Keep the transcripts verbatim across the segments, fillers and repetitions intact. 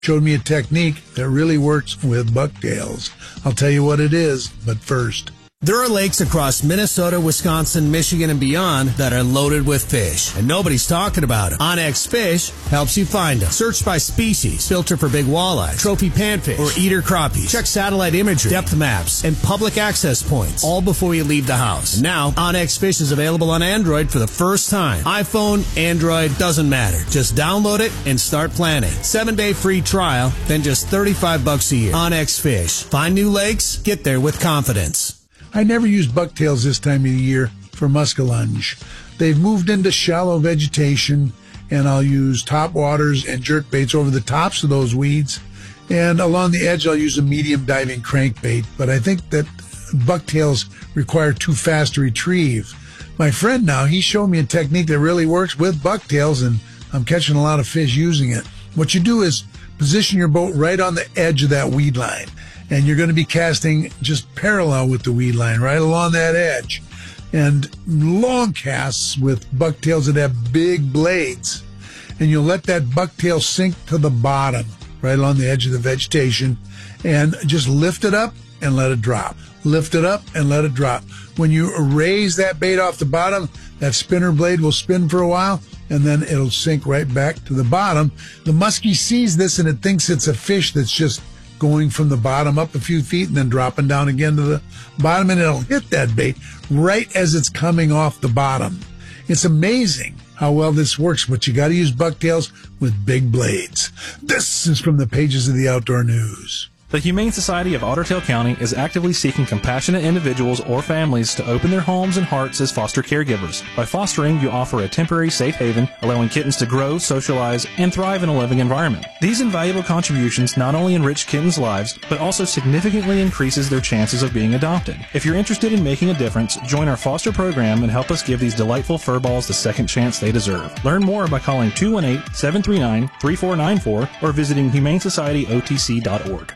showed me a technique that really works with bucktails. I'll tell you what it is, but first. There are lakes across Minnesota, Wisconsin, Michigan, and beyond that are loaded with fish, and nobody's talking about them. OnX Fish helps you find them. Search by species, filter for big walleye, trophy panfish, or eater crappies. Check satellite imagery, depth maps, and public access points, all before you leave the house. And now, OnX Fish is available on Android for the first time. iPhone, Android, doesn't matter. Just download it and start planning. Seven-day free trial, then just thirty-five bucks a year. OnX Fish. Find new lakes, get there with confidence. I never use bucktails this time of the year for muskellunge. They've moved into shallow vegetation, and I'll use top waters and jerk baits over the tops of those weeds. And along the edge, I'll use a medium diving crankbait. But I think that bucktails require too fast to retrieve. My friend now, he showed me a technique that really works with bucktails, and I'm catching a lot of fish using it. What you do is position your boat right on the edge of that weed line. And you're going to be casting just parallel with the weed line, right along that edge. And long casts with bucktails that have big blades. And you'll let that bucktail sink to the bottom, right along the edge of the vegetation. And just lift it up and let it drop. Lift it up and let it drop. When you raise that bait off the bottom, that spinner blade will spin for a while, and then it'll sink right back to the bottom. The muskie sees this and it thinks it's a fish that's just going from the bottom up a few feet and then dropping down again to the bottom, and it'll hit that bait right as it's coming off the bottom. It's amazing how well this works, but you got to use bucktails with big blades. This is from the pages of the Outdoor News. The Humane Society of Otter Tail County is actively seeking compassionate individuals or families to open their homes and hearts as foster caregivers. By fostering, you offer a temporary safe haven, allowing kittens to grow, socialize, and thrive in a living environment. These invaluable contributions not only enrich kittens' lives, but also significantly increases their chances of being adopted. If you're interested in making a difference, join our foster program and help us give these delightful furballs the second chance they deserve. Learn more by calling two one eight, seven three nine, three four nine four or visiting humane society o t c dot org.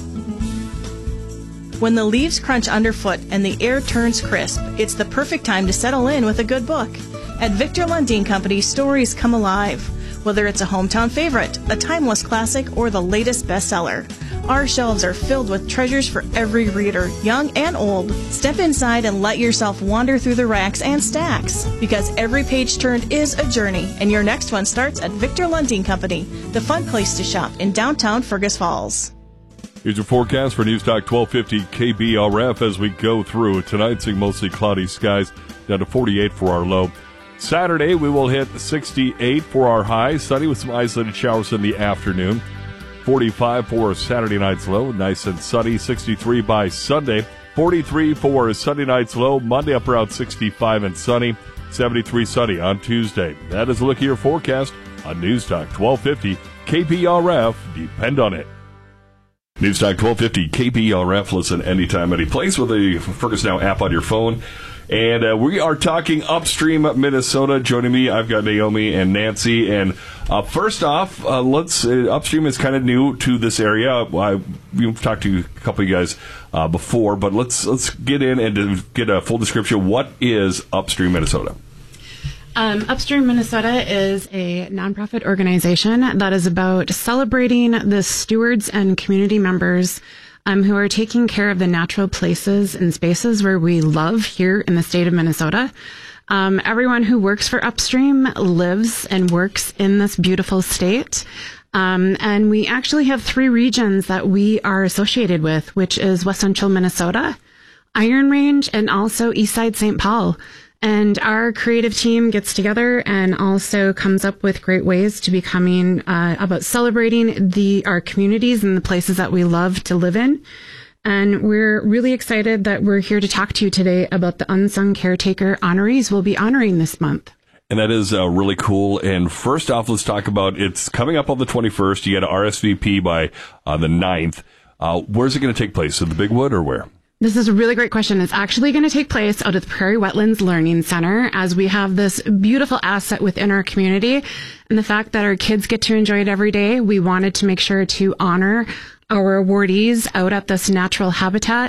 When the leaves crunch underfoot and the air turns crisp, it's the perfect time to settle in with a good book. At Victor Lundin Company, stories come alive. Whether it's a hometown favorite, a timeless classic, or the latest bestseller, our shelves are filled with treasures for every reader, young and old. Step inside and let yourself wander through the racks and stacks, because every page turned is a journey, and your next one starts at Victor Lundin Company, the fun place to shop in downtown Fergus Falls. Here's your forecast for News Talk twelve fifty K B R F as we go through. Tonight, seeing mostly cloudy skies, down to forty-eight for our low. Saturday, we will hit sixty-eight for our high, sunny with some isolated showers in the afternoon. forty-five for Saturday night's low, nice and sunny. sixty-three by Sunday. forty-three for Sunday night's low, Monday up around sixty-five and sunny. seventy-three sunny on Tuesday. That is a look at your forecast on News Talk twelve fifty K B R F. Depend on it. News Talk twelve fifty K B R F. Listen anytime, any place with the Fergus Now app on your phone. And uh, we are talking upstream Minnesota. Joining me, I've got Naomi and Nancy. And uh, first off, uh, let's uh, upstream is kind of new to this area. I, we've talked to a couple of you guys uh, before, but let's let's get in and get a full description. What is upstream Minnesota? Um, Upstream Minnesota is a nonprofit organization that is about celebrating the stewards and community members um, who are taking care of the natural places and spaces where we love here in the state of Minnesota. Um, everyone who works for Upstream lives and works in this beautiful state. Um, and we actually have three regions that we are associated with, which is West Central Minnesota, Iron Range, and also Eastside Saint Paul. And our creative team gets together and also comes up with great ways to becoming uh, about celebrating the our communities and the places that we love to live in. And we're really excited that we're here to talk to you today about the Unsung Caretaker honorees we'll be honoring this month. And that is uh, really cool. And first off, let's talk about, it's coming up on the twenty-first. You got to R S V P by uh, the ninth. Uh, where's it going to take place? In the Big Wood or where? This is a really great question. It's actually going to take place out at the Prairie Wetlands Learning Center, as we have this beautiful asset within our community. And the fact that our kids get to enjoy it every day, we wanted to make sure to honor our awardees out at this natural habitat.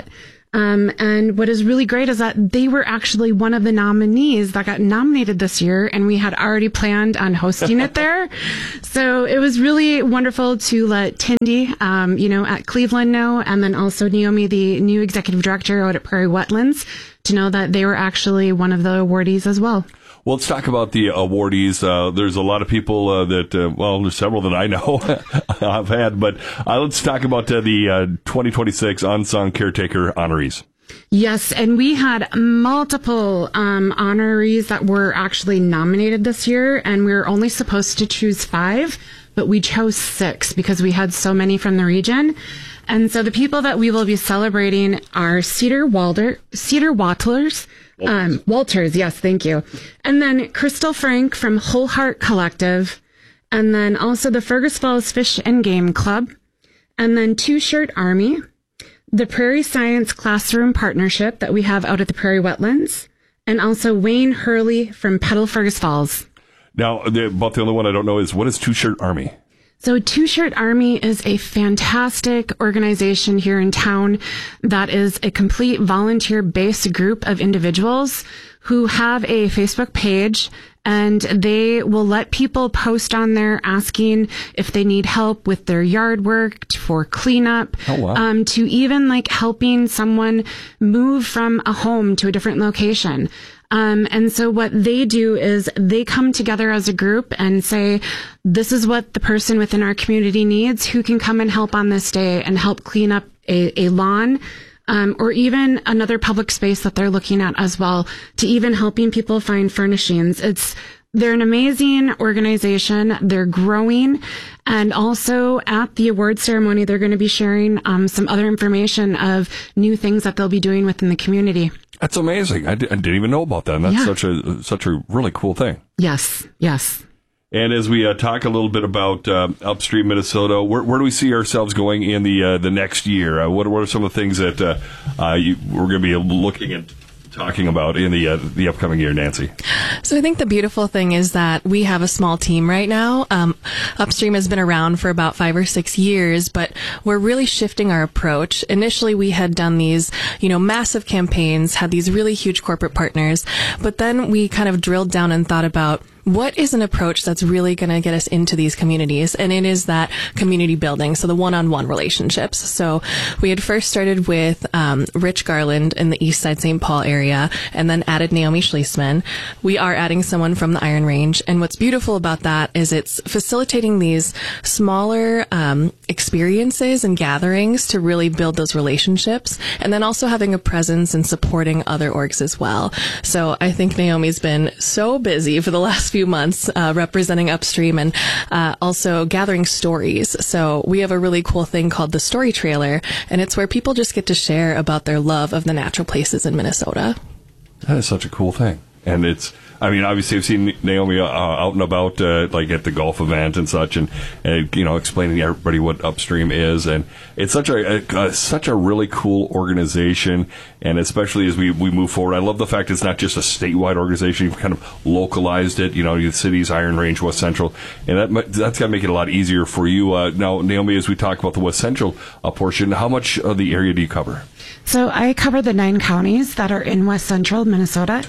Um, and what is really great is that they were actually one of the nominees that got nominated this year, and we had already planned on hosting it there. So it was really wonderful to let Tindy, um, you know, at Cleveland know, and then also Naomi, the new executive director out at Prairie Wetlands, to know that they were actually one of the awardees as well. Well, let's talk about the awardees. Uh, there's a lot of people uh, that, uh, well, there's several that I know I've had, but uh, let's talk about uh, the uh, twenty twenty-six Unsung Caretaker honorees. Yes, and we had multiple um, honorees that were actually nominated this year, and we were only supposed to choose five, but we chose six because we had so many from the region. And so the people that we will be celebrating are Cedar Walder, Cedar Wattlers, Um, Walters, yes, thank you. And then Crystal Frank from Whole Heart Collective. And then also the Fergus Falls Fish and Game Club. And then Two Shirt Army. The Prairie Science Classroom Partnership that we have out at the Prairie Wetlands. And also Wayne Hurley from Petal Fergus Falls. Now, the, about the only one I don't know is, what is Two Shirt Army? So Two Shirt Army is a fantastic organization here in town that is a complete volunteer-based group of individuals who have a Facebook page, and they will let people post on there asking if they need help with their yard work, for cleanup, oh, wow. um, to even like helping someone move from a home to a different location. Um, and so what they do is they come together as a group and say, this is what the person within our community needs, who can come and help on this day and help clean up a, a lawn, um, or even another public space that they're looking at as well, to even helping people find furnishings. It's, they're an amazing organization. They're growing. And also at the award ceremony, they're going to be sharing um, some other information of new things that they'll be doing within the community. That's amazing. I, d- I didn't even know about that. And that's Yeah. such a such a really cool thing. Yes, yes. And as we uh, talk a little bit about uh, upstream Minnesota, where, where do we see ourselves going in the uh, the next year? Uh, what, what are some of the things that uh, uh, you, we're going to be looking at talking about in the uh, the upcoming year, Nancy? So I think the beautiful thing is that we have a small team right now. Um, Upstream has been around for about five or six years, but we're really shifting our approach. Initially, we had done these, you know, massive campaigns, had these really huge corporate partners, but then we kind of drilled down and thought about, what is an approach that's really going to get us into these communities? And it is that community building, so the one-on-one relationships. So we had first started with um, Rich Garland in the East Side Saint Paul area, and then added Naomi Schlesman. We are adding someone from the Iron Range, and what's beautiful about that is it's facilitating these smaller um, experiences and gatherings to really build those relationships, and then also having a presence and supporting other orgs as well. So I think Naomi's been so busy for the last few months uh, representing Upstream and uh, also gathering stories. So we have a really cool thing called the Story Trailer, and it's where people just get to share about their love of the natural places in Minnesota. That is such a cool thing. And it's, I mean, obviously I've seen Naomi uh, out and about, uh, like at the golf event and such, and, and, you know, explaining to everybody what Upstream is. And it's such a, a, a such a really cool organization. And especially as we, we move forward, I love the fact it's not just a statewide organization. You've kind of localized it, you know, the cities, Iron Range, West Central. And that that's got to make it a lot easier for you. Uh, now, Naomi, as we talk about the West Central uh, portion, how much of the area do you cover? So I cover the nine counties that are in West Central Minnesota.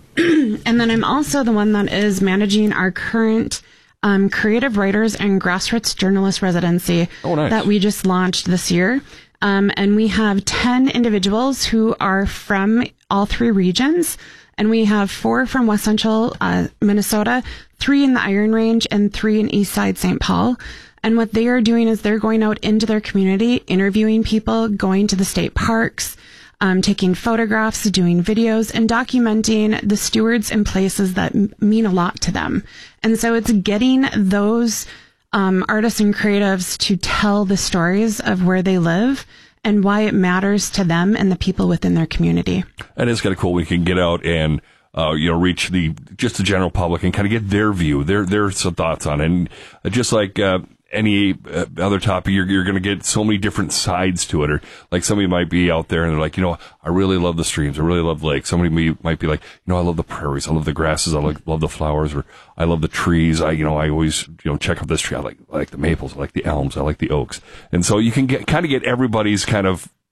And then I'm also the one that is managing our current um, creative writers and grassroots journalist residency oh, nice. that we just launched this year. Um, and we have ten individuals who are from all three regions. And we have four from West Central uh, Minnesota, three in the Iron Range, and three in East Side Saint Paul. And what they are doing is they're going out into their community, interviewing people, going to the state parks, Um, taking photographs, doing videos, and documenting the stewards and places that m- mean a lot to them. And so it's getting those um, artists and creatives to tell the stories of where they live and why it matters to them and the people within their community. And it's kind of cool. We can get out and uh, you know, reach the just the general public and kind of get their view, their their some thoughts on it. And just like uh, any uh, other topic, you're, you're going to get so many different sides to it. Or like somebody might be out there and they're like, you know, I really love the streams. I really love lakes. Somebody may, might be like, you know, I love the prairies. I love the grasses. I like, love the flowers. Or I love the trees. I, you know, I always, you know, check out this tree. I like, I like the maples. I like the elms. I like the oaks. And so you can get, kind of get everybody's kind of,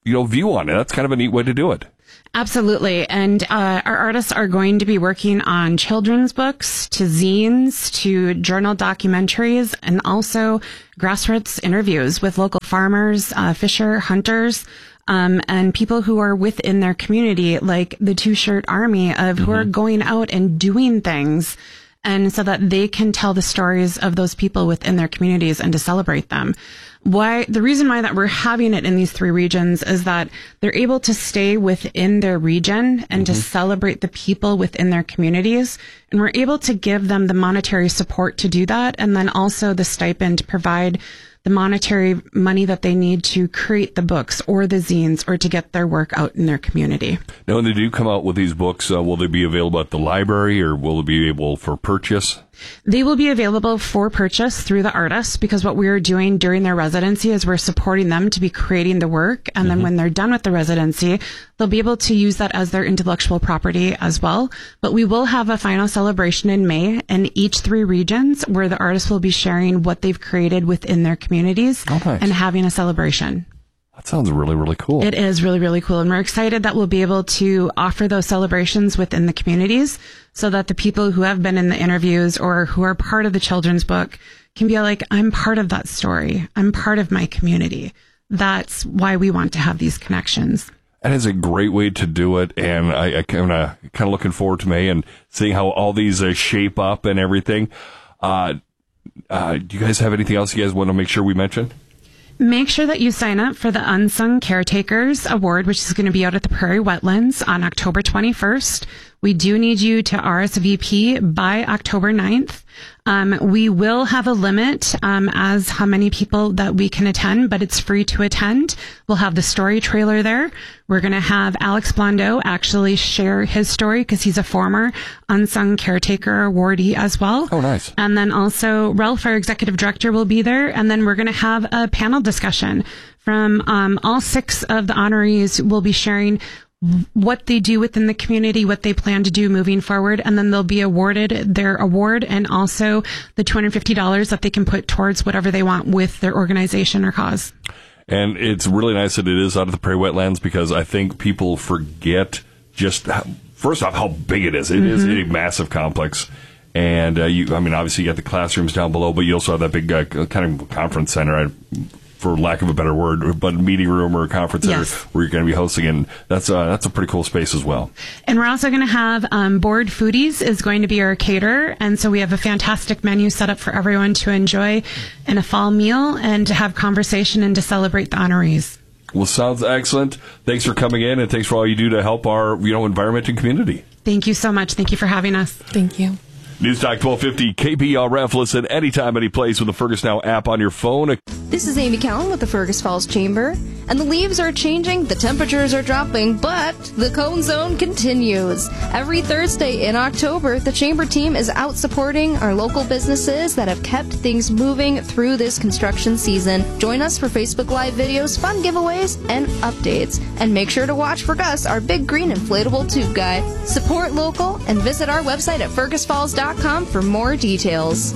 you know, view on it. That's kind of a neat way to do it. Absolutely. And uh, our artists are going to be working on children's books, to zines, to journal documentaries, and also grassroots interviews with local farmers, uh, fisher, hunters, um, and people who are within their community, like the Two Shirt Army, of who mm-hmm. are going out and doing things, and so that they can tell the stories of those people within their communities and to celebrate them. Why the reason why that we're having it in these three regions is that they're able to stay within their region and mm-hmm. to celebrate the people within their communities. And we're able to give them the monetary support to do that. And then also the stipend to provide the monetary money that they need to create the books or the zines or to get their work out in their community. Now, when they do come out with these books, uh, will they be available at the library or will it be able for purchase? They will be available for purchase through the artists, because what we're doing during their residency is we're supporting them to be creating the work. And mm-hmm. then when they're done with the residency, they'll be able to use that as their intellectual property as well. But we will have a final celebration in May in each three regions where the artists will be sharing what they've created within their communities oh, nice. and having a celebration. That sounds really, really cool. It is really, really cool. And we're excited that we'll be able to offer those celebrations within the communities so that the people who have been in the interviews or who are part of the children's book can be like, I'm part of that story. I'm part of my community. That's why we want to have these connections. And it's a great way to do it. And I, I kind of kind of looking forward to May and seeing how all these uh, shape up and everything. Uh, uh, do you guys have anything else you guys want to make sure we mention? Make sure that you sign up for the Unsung Caretakers Award, which is going to be out at the Prairie Wetlands on October twenty-first. We do need you to R S V P by October ninth. Um, we will have a limit um, as how many people that we can attend, but it's free to attend. We'll have the story trailer there. We're going to have Alex Blondeau actually share his story because he's a former Unsung Caretaker awardee as well. Oh, nice. And then also Ralph, our executive director, will be there. And then we're going to have a panel discussion from um, all six of the honorees. Will be sharing what they do within the community, what they plan to do moving forward, and then they'll be awarded their award and also the two hundred fifty dollars that they can put towards whatever they want with their organization or cause. And it's really nice that it is out of the Prairie Wetlands because I think people forget just, how, first off, how big it is. It mm-hmm. is a massive complex. And, uh, you, I mean, obviously you got the classrooms down below, but you also have that big uh, kind of conference center. I, for lack of a better word, but meeting room or a conference center yes. where you're going to be hosting, and that's uh, that's a pretty cool space as well. And we're also going to have um, Board Foodies is going to be our caterer, and so we have a fantastic menu set up for everyone to enjoy in a fall meal and to have conversation and to celebrate the honorees. Well, sounds excellent. Thanks for coming in, and thanks for all you do to help our you know environment and community. Thank you so much. Thank you for having us. Thank you. News Talk twelve fifty K B R F. Listen anytime, any place with the Fergus Now app on your phone. This is Amy Cowan with the Fergus Falls Chamber. And the leaves are changing, the temperatures are dropping, but the Cone Zone continues. Every Thursday in October, the Chamber team is out supporting our local businesses that have kept things moving through this construction season. Join us for Facebook Live videos, fun giveaways, and updates. And make sure to watch for Gus, our big green inflatable tube guy. Support local and visit our website at fergus falls dot com for more details.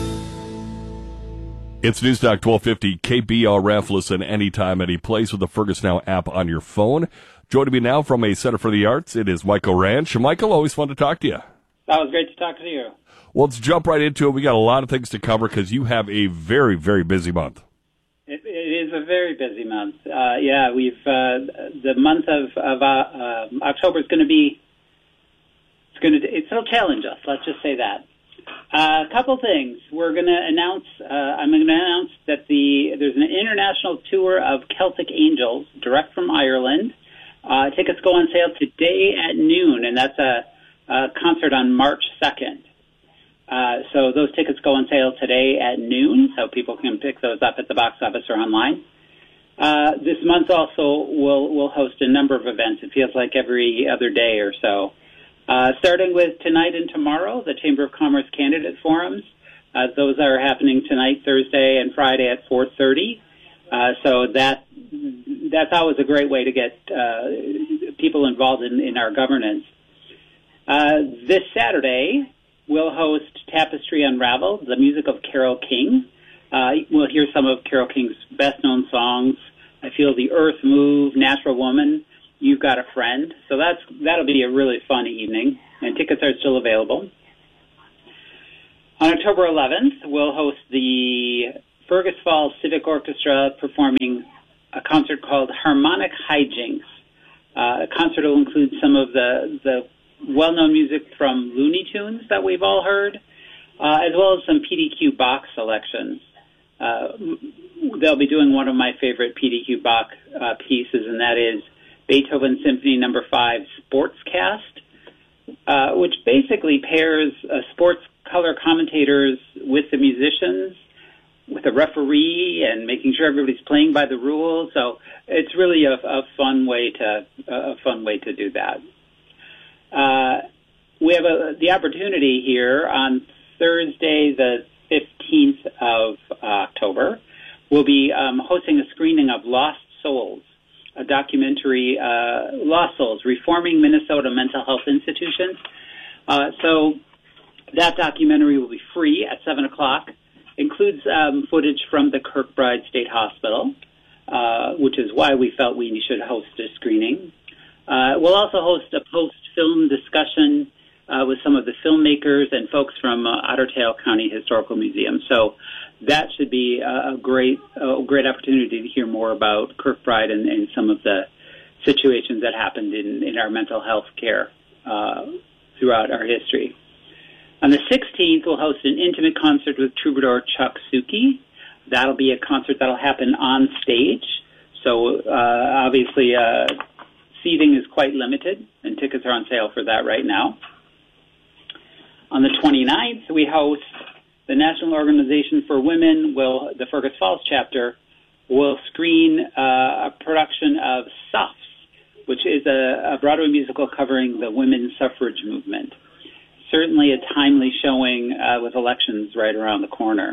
It's News Talk twelve fifty K B R F. Listen anytime, any place with the Fergus Now app on your phone. Joining me now from a Center for the Arts, it is Michael Ranch. Michael, always fun to talk to you. That was great to talk to you. Well, let's jump right into it. We got a lot of things to cover because you have a very, very busy month. It, it is a very busy month. Uh, yeah, we've uh, the month of, of uh, uh, October is going to be it's going to it'll challenge us. Let's just say that. Uh, a couple things. We're going to announce, uh, I'm going to announce that the there's an international tour of Celtic Angels direct from Ireland. Uh, tickets go on sale today at noon, and that's a, a concert on March second. Uh, so those tickets go on sale today at noon, so people can pick those up at the box office or online. Uh, this month also we'll, we'll host a number of events. It feels like every other day or so. Uh, starting with tonight and tomorrow, the Chamber of Commerce Candidate Forums. Uh, those are happening tonight, Thursday, and Friday at four thirty. Uh, so that that's always a great way to get uh, people involved in, in our governance. Uh, this Saturday, we'll host Tapestry Unraveled, the music of Carole King. Uh, we'll hear some of Carole King's best-known songs, I Feel the Earth Move, Natural Woman, You've Got a Friend. So that's that'll be a really fun evening, and tickets are still available. On October eleventh, we'll host the Fergus Falls Civic Orchestra performing a concert called Harmonic Hijinks. Uh, the concert will include some of the, the well-known music from Looney Tunes that we've all heard, uh, as well as some P D Q Bach selections. Uh, they'll be doing one of my favorite P D Q Bach uh, pieces, and that is Beethoven Symphony Number Five, Sportscast, uh, which basically pairs uh, sports color commentators with the musicians, with a referee, and making sure everybody's playing by the rules. So it's really a, a fun way to a fun way to do that. Uh, we have a, the opportunity here on Thursday, the fifteenth of October. We'll be um, hosting a screening of Lost Souls, a documentary, uh, Lost Souls, Reforming Minnesota Mental Health Institutions. Uh, so that documentary will be free at seven o'clock. Includes um, footage from the Kirkbride State Hospital, uh, which is why we felt we should host a screening. Uh, we'll also host a post-film discussion uh, with some of the filmmakers and folks from uh, Otter Tail County Historical Museum. So that should be a great, a great opportunity to hear more about Kirkbride and, and some of the situations that happened in, in our mental health care uh, throughout our history. On the sixteenth, we'll host an intimate concert with troubadour Chuck Suki. That'll be a concert that'll happen on stage. So uh, obviously uh, seating is quite limited, and tickets are on sale for that right now. On the twenty-ninth, we host the National Organization for Women, will, the Fergus Falls chapter, will screen uh, a production of Suffs, which is a, a Broadway musical covering the women's suffrage movement. Certainly a timely showing uh, with elections right around the corner.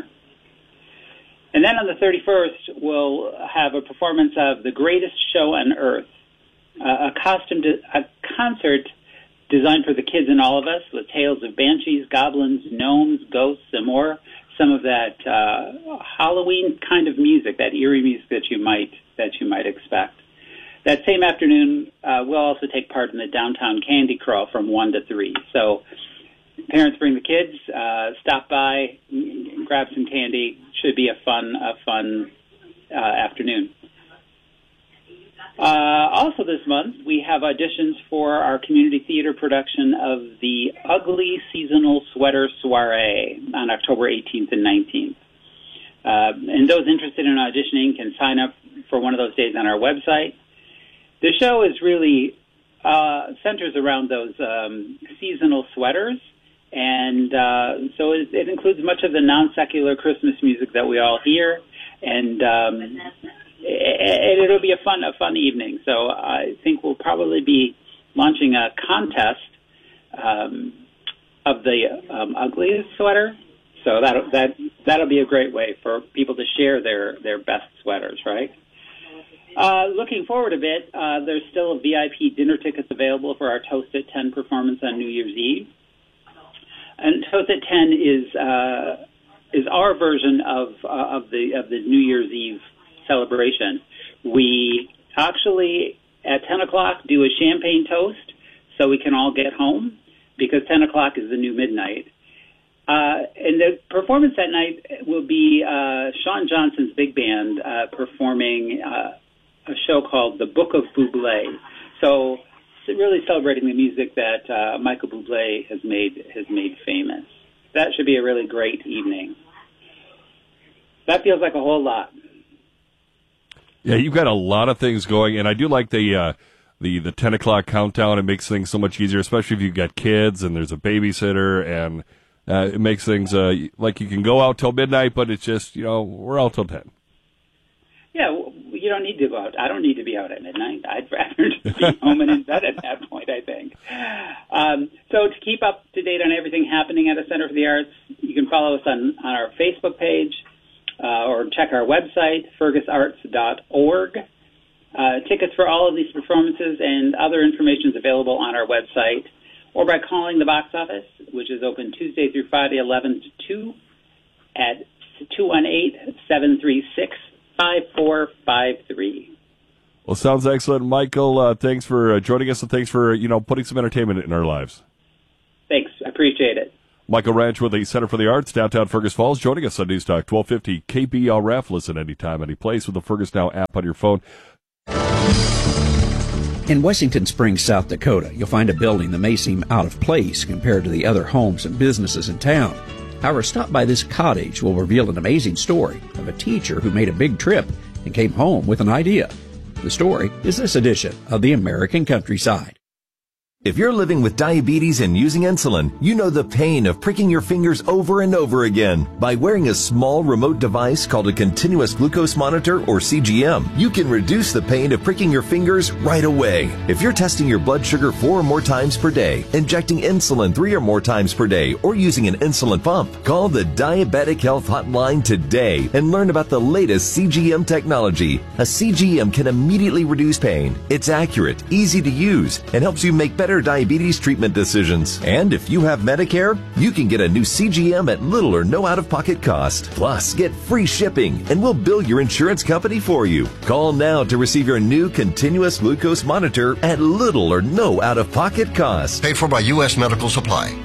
And then on the thirty-first, we'll have a performance of The Greatest Show on Earth, uh, a, costume de- a concert designed for the kids in all of us, with tales of banshees, goblins, gnomes, ghosts, and more. Some of that uh, Halloween kind of music, that eerie music that you might that you might expect. That same afternoon, uh, we'll also take part in the downtown candy crawl from one to three. So parents bring the kids, uh, stop by, grab some candy. Should be a fun, a fun uh, afternoon. Uh, also this month, we have auditions for our community theater production of the Ugly Seasonal Sweater Soiree on October eighteenth and nineteenth. Uh, and those interested in auditioning can sign up for one of those days on our website. The show is really uh, centers around those um, seasonal sweaters. And uh, so it, it includes much of the non-secular Christmas music that we all hear, and um, it, it'll be a fun, a fun evening. So I think we'll probably be launching a contest um, of the um, ugliest sweater. So that that that'll be a great way for people to share their their best sweaters, right? Uh, looking forward a bit, uh, there's still V I P dinner tickets available for our Toast at ten performance on New Year's Eve. And Toast at ten is uh, is our version of uh, of the of the New Year's Eve celebration. We actually at ten o'clock do a champagne toast so we can all get home, because ten o'clock is the new midnight. Uh, and the performance that night will be uh, Sean Johnson's big band uh, performing uh, a show called The Book of Bublé. So really celebrating the music that uh, Michael Bublé has made has made famous. That should be a really great evening. That feels like a whole lot. Yeah, you've got a lot of things going, and I do like the uh, the the ten o'clock countdown. It makes things so much easier, especially if you've got kids and there's a babysitter, and uh, it makes things uh, like you can go out till midnight, but it's just, you know, we're out till ten. Yeah, you don't need to go out. I don't need to be out at midnight. I'd rather just be home and in bed at that point, I think. Um, so to keep up to date on everything happening at the Center for the Arts, you can follow us on, on our Facebook page uh, or check our website, fergus arts dot org. Uh, tickets for all of these performances and other information is available on our website, or by calling the box office, which is open Tuesday through Friday, eleven to two, at two one eight, seven three six, five four five three. Well, sounds excellent. Michael, uh, thanks for uh, joining us, and thanks for, you know, putting some entertainment in our lives. Thanks. I appreciate it. Michael Ranch with the Center for the Arts, downtown Fergus Falls, joining us on News Talk twelve fifty K B R F. Listen anytime, any place with the Fergus Now app on your phone. In Wessington Springs, South Dakota, you'll find a building that may seem out of place compared to the other homes and businesses in town. However, stop by this cottage will reveal an amazing story of a teacher who made a big trip and came home with an idea. The story is this edition of the American Countryside. If you're living with diabetes and using insulin, you know the pain of pricking your fingers over and over again. By wearing a small remote device called a continuous glucose monitor, or C G M, you can reduce the pain of pricking your fingers right away. If you're testing your blood sugar four or more times per day, injecting insulin three or more times per day, or using an insulin pump, call the Diabetic Health Hotline today and learn about the latest C G M technology. A C G M can immediately reduce pain. It's accurate, easy to use, and helps you make better diabetes treatment decisions. And if you have Medicare, you can get a new C G M at little or no out-of-pocket cost. Plus, get free shipping, and we'll bill your insurance company for you. Call now to receive your new continuous glucose monitor at little or no out-of-pocket cost. Paid for by U S Medical Supply.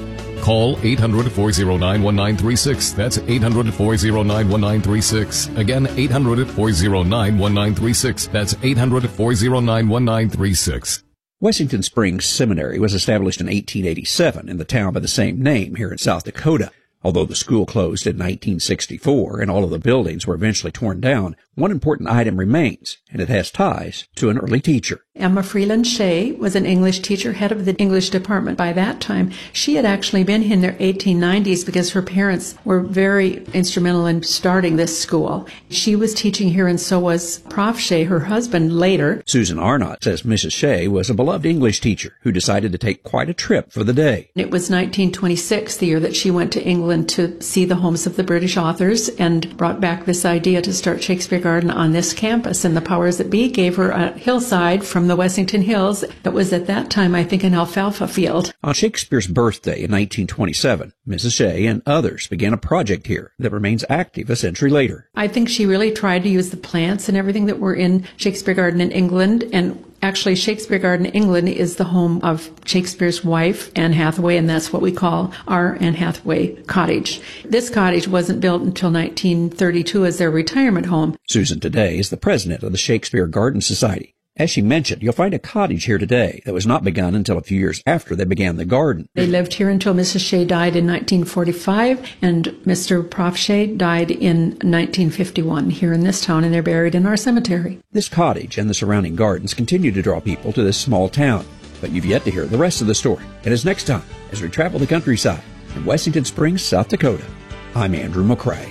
Call eight hundred, four oh nine, one nine three six. That's eight hundred, four oh nine, one nine three six. Again, eight hundred, four oh nine, one nine three six. That's eight hundred, four oh nine, one nine three six. Wessington Springs Seminary was established in eighteen eighty-seven in the town by the same name here in South Dakota. Although the school closed in nineteen sixty-four and all of the buildings were eventually torn down, one important item remains, and it has ties to an early teacher. Emma Freeland Shea was an English teacher, head of the English department by that time. She had actually been in the eighteen nineties because her parents were very instrumental in starting this school. She was teaching here, and so was Professor Shea, her husband, later. Susan Arnott says Missus Shea was a beloved English teacher who decided to take quite a trip for the day. It was nineteen twenty-six, the year that she went to England to see the homes of the British authors, and brought back this idea to start Shakespeare Garden on this campus. And the powers that be gave her a hillside from the Wessington Hills that was at that time, I think, an alfalfa field. On Shakespeare's birthday in nineteen twenty-seven, Missus Shea and others began a project here that remains active a century later. I think she really tried to use the plants and everything that were in Shakespeare Garden in England. And actually, Shakespeare Garden England is the home of Shakespeare's wife, Anne Hathaway, and that's what we call our Anne Hathaway cottage. This cottage wasn't built until nineteen thirty-two as their retirement home. Susan today is the president of the Shakespeare Garden Society. As she mentioned, you'll find a cottage here today that was not begun until a few years after they began the garden. They lived here until Missus Shea died in nineteen forty-five, and Mister Prof Shea died in nineteen fifty-one here in this town, and they're buried in our cemetery. This cottage and the surrounding gardens continue to draw people to this small town, but you've yet to hear the rest of the story. It is next time as we travel the countryside in Wessington Springs, South Dakota. I'm Andrew McCrae.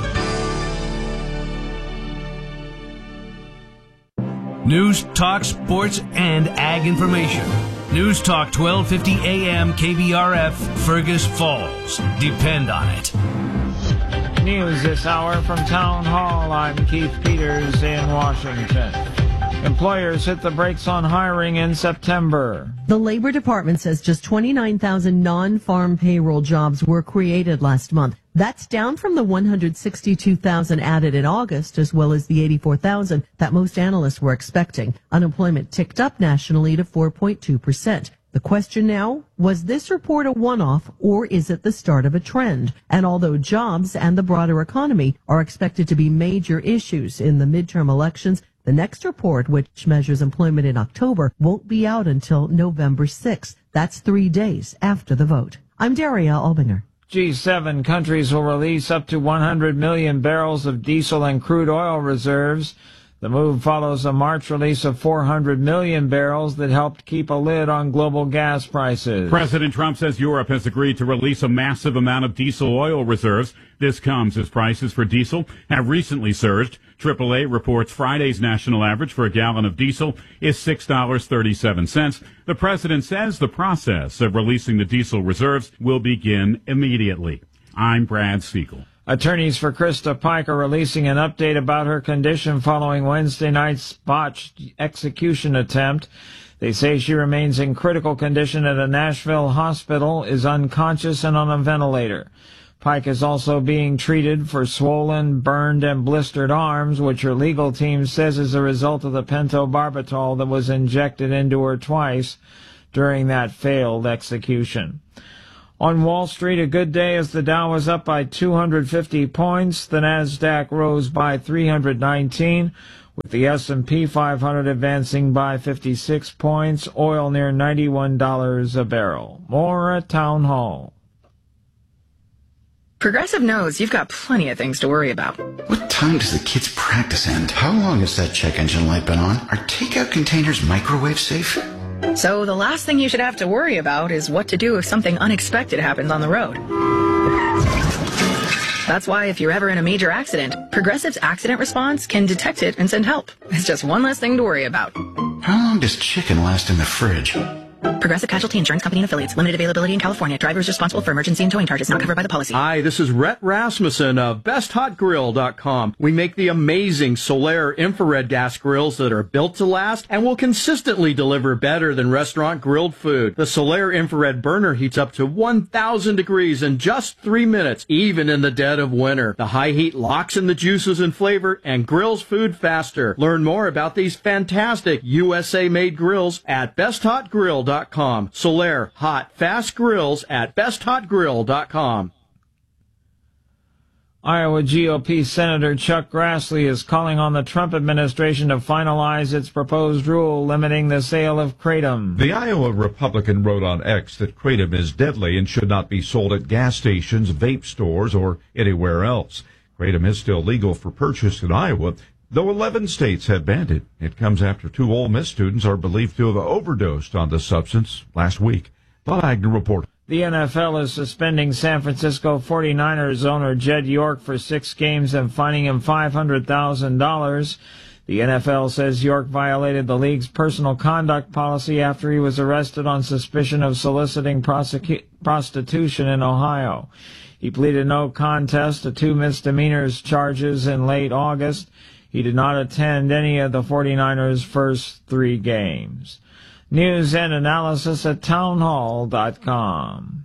News, talk, sports, and ag information. News Talk twelve fifty A M K B R F, Fergus Falls. Depend on it. News this hour from Town Hall. I'm Keith Peters in Washington. Employers hit the brakes on hiring in September. The Labor Department says just twenty-nine thousand non-farm payroll jobs were created last month. That's down from the one hundred sixty-two thousand added in August, as well as the eighty-four thousand that most analysts were expecting. Unemployment ticked up nationally to four point two percent. The question now, was this report a one-off or is it the start of a trend? And although jobs and the broader economy are expected to be major issues in the midterm elections, the next report, which measures employment in October, won't be out until November sixth. That's three days after the vote. I'm Daria Albinger. G seven countries will release up to one hundred million barrels of diesel and crude oil reserves. The move follows a March release of four hundred million barrels that helped keep a lid on global gas prices. President Trump says Europe has agreed to release a massive amount of diesel oil reserves. This comes as prices for diesel have recently surged. triple A reports Friday's national average for a gallon of diesel is six dollars and thirty-seven cents. The president says the process of releasing the diesel reserves will begin immediately. I'm Brad Siegel. Attorneys for Krista Pike are releasing an update about her condition following Wednesday night's botched execution attempt. They say she remains in critical condition at a Nashville hospital, is unconscious and on a ventilator. Pike is also being treated for swollen, burned, and blistered arms, which her legal team says is a result of the pentobarbital that was injected into her twice during that failed execution. On Wall Street, a good day as the Dow was up by two hundred fifty points. The Nasdaq rose by three hundred nineteen, with the S and P five hundred advancing by fifty-six points. Oil near ninety-one dollars a barrel. More at Town Hall. Progressive knows you've got plenty of things to worry about. What time does the kids' practice end? How long has that check engine light been on? Are takeout containers microwave safe? So the last thing you should have to worry about is what to do if something unexpected happens on the road. That's why if you're ever in a major accident, Progressive's accident response can detect it and send help. It's just one less thing to worry about. How long does chicken last in the fridge? Progressive Casualty Insurance Company and Affiliates. Limited availability in California. Driver is responsible for emergency and towing charges not covered by the policy. Hi, this is Rhett Rasmussen of best hot grill dot com. We make the amazing Solaire infrared gas grills that are built to last and will consistently deliver better than restaurant grilled food. The Solaire infrared burner heats up to one thousand degrees in just three minutes, even in the dead of winter. The high heat locks in the juices and flavor and grills food faster. Learn more about these fantastic U S A-made grills at best hot grill dot com. Solaire hot fast grills at best hot grill dot com. Iowa G O P Senator Chuck Grassley is calling on the Trump administration to finalize its proposed rule limiting the sale of kratom. The Iowa Republican wrote on X that kratom is deadly and should not be sold at gas stations, vape stores, or anywhere else. Kratom is still legal for purchase in Iowa, though eleven states have banned it. It comes after two Ole Miss students are believed to have overdosed on the substance last week. Bob Agnew reports. The N F L is suspending San Francisco forty-niners owner Jed York for six games and fining him five hundred thousand dollars. The N F L says York violated the league's personal conduct policy after he was arrested on suspicion of soliciting prosecu- prostitution in Ohio. He pleaded no contest to two misdemeanors charges in late August. He did not attend any of the forty-niners' first three games. News and analysis at town hall dot com.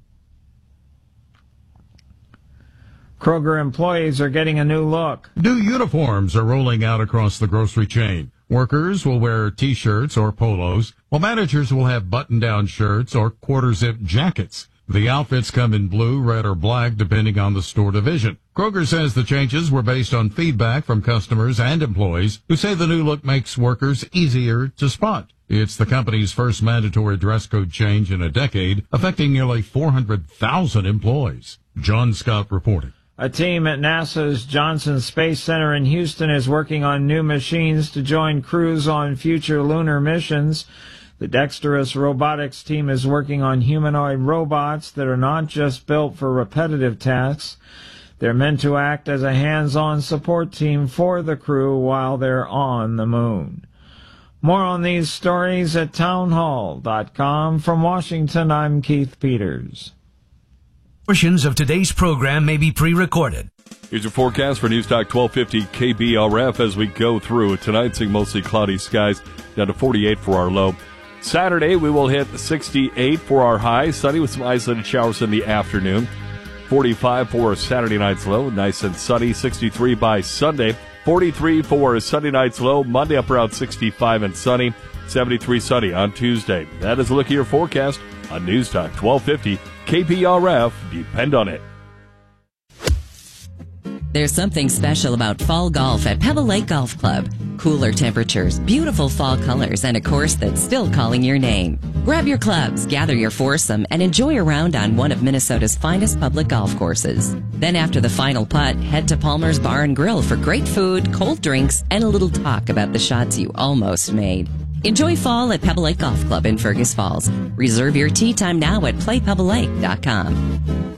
Kroger employees are getting a new look. New uniforms are rolling out across the grocery chain. Workers will wear T-shirts or polos, while managers will have button-down shirts or quarter-zip jackets. The outfits come in blue, red, or black, depending on the store division. Kroger says the changes were based on feedback from customers and employees who say the new look makes workers easier to spot. It's the company's first mandatory dress code change in a decade, affecting nearly four hundred thousand employees. John Scott reporting. A team at NASA's Johnson Space Center in Houston is working on new machines to join crews on future lunar missions. The dexterous robotics team is working on humanoid robots that are not just built for repetitive tasks. They're meant to act as a hands-on support team for the crew while they're on the moon. More on these stories at town hall dot com. From Washington, I'm Keith Peters. Portions of today's program may be pre-recorded. Here's your forecast for News Talk twelve fifty K B R F as we go through tonight, seeing mostly cloudy skies, down to forty-eight for our low. Saturday, we will hit sixty-eight for our high, sunny with some isolated showers in the afternoon. forty-five for Saturday night's low, nice and sunny. sixty-three by Sunday. forty-three for Sunday night's low, Monday up around sixty-five and sunny. seventy-three sunny on Tuesday. That is a look at your forecast on News Talk twelve fifty K B R F. Depend on it. There's something special about fall golf at Pebble Lake Golf Club. Cooler temperatures, beautiful fall colors, and a course that's still calling your name. Grab your clubs, gather your foursome, and enjoy a round on one of Minnesota's finest public golf courses. Then after the final putt, head to Palmer's Bar and Grill for great food, cold drinks, and a little talk about the shots you almost made. Enjoy fall at Pebble Lake Golf Club in Fergus Falls. Reserve your tee time now at play pebble lake dot com.